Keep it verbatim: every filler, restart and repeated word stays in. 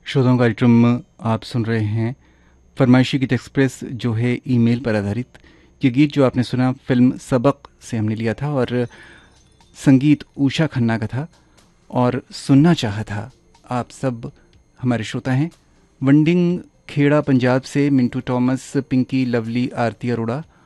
श्रोताओं कार्यक्रम आप सुन रहे हैं फरमाइशी गीत एक्सप्रेस, जो है ईमेल पर आधारित। ये गीत जो आपने सुना फिल्म सबक से हमने लिया था और संगीत उषा खन्ना का था और सुनना चाहा था। आप सब हमारे श्रोता हैं। वंडिंग खेड़ा पंजाब से मिंटू थॉमस, पिंकी, लवली, आरती अरोड़ा,